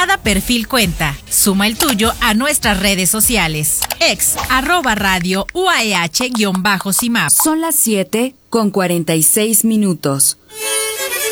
Cada perfil cuenta. Suma el tuyo a nuestras redes sociales. @radio UAEH-CIMAP. Son las 7:46.